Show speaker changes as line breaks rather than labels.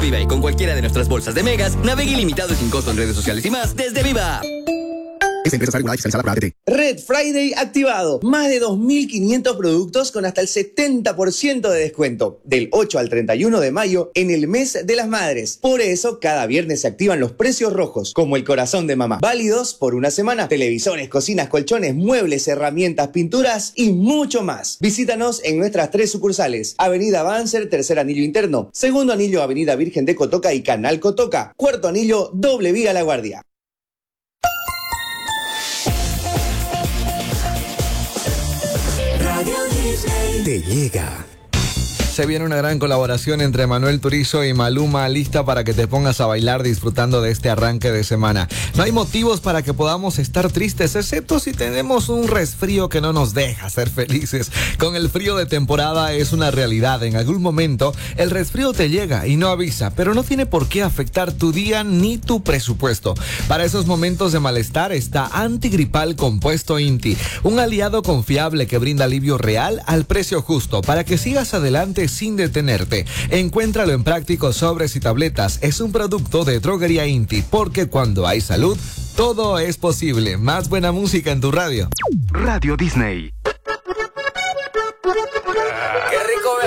Viva y con cualquiera de nuestras bolsas de megas, navegue ilimitado y sin costo en redes sociales y más desde Viva.
Esta empresa está fiscalizada por ATT.
Red Friday activado. Más de 2.500 productos con hasta el 70% de descuento. Del 8 al 31 de mayo en el mes de las madres. Por eso, cada viernes se activan los precios rojos, como el corazón de mamá. Válidos por una semana. Televisores, cocinas, colchones, muebles, herramientas, pinturas y mucho más. Visítanos en nuestras 3 sucursales. Avenida Banzer, tercer anillo interno. Segundo anillo, Avenida Virgen de Cotoca y Canal Cotoca. Cuarto anillo, doble vía La Guardia.
Te llega.
Se viene una gran colaboración entre Manuel Turizo y Maluma, lista para que te pongas a bailar disfrutando de este arranque de semana. No hay motivos para que podamos estar tristes, excepto si tenemos un resfrío que no nos deja ser felices. Con el frío de temporada es una realidad. En algún momento el resfrío te llega y no avisa, pero no tiene por qué afectar tu día ni tu presupuesto. Para esos momentos de malestar está Antigripal Compuesto Inti, un aliado confiable que brinda alivio real al precio justo para que sigas adelante sin detenerte. Encuéntralo en prácticos sobres y tabletas. Es un producto de Droguería Inti, porque cuando hay salud, todo es posible. Más buena música en tu radio.
Radio Disney.